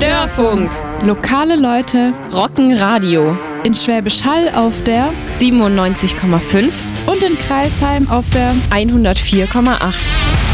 Störfunk. Lokale Leute Rockenradio. in Schwäbisch Hall auf der 97,5 und in Crailsheim auf der 104,8.